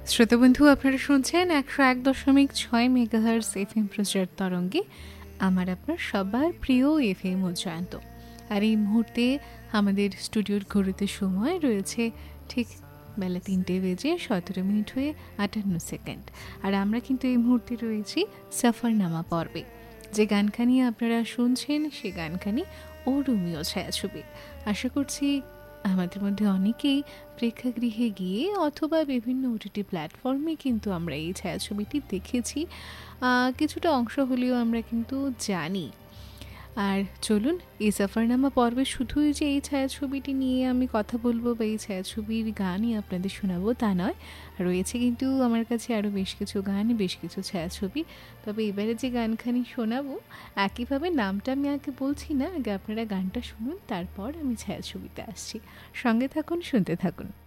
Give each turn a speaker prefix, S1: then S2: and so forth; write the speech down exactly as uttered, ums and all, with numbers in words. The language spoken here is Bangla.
S1: শ্রোতাবন্ধু, আপনারা শুনছেন একশো এক দশমিক ছয় মেগাহার্জ এফ এম প্রচার তরঙ্গে আমার আপনার সবার প্রিয় এফ এম জয়ন্ত। আর এই মুহূর্তে আমাদের স্টুডিওর ঘড়িতে সময় রয়েছে ঠিক বেলা তিনটে বেজে সতেরো মিনিট হয়ে আটান্ন সেকেন্ড। আর আমরা কিন্তু এই মুহূর্তে রয়েছি সফরনামা পর্বে। যে গানখানি আপনারা শুনছেন সে গানখানি ও রোমিও ছায়াছবি। আশা করছি আমাদের মধ্যে অনেকেই প্রেক্ষাগৃহে গিয়ে অথবা বিভিন্ন ওটিটি প্ল্যাটফর্মে কিন্তু আমরা এই ছায়াছবিটি দেখেছি, কিছুটা অংশ হলেও আমরা কিন্তু জানি। আর চলুন, এই সফরনামা পর্বে শুধুই যে এই ছায়াছবিটি নিয়ে আমি কথা বলবো বা এই ছায়াছবির গানই আপনাদের শোনাবো তা নয়, রয়েছে কিন্তু আমার কাছে আরও বেশ কিছু গান, বেশ কিছু ছায়াছবি। তবে এবারে যে গানখানি শোনাবো একইভাবে নামটা আমি আগে বলছি না, আগে আপনারা গানটা শুনুন, তারপর আমি ছায়াছবিতে আসছি। সঙ্গে থাকুন, শুনতে থাকুন।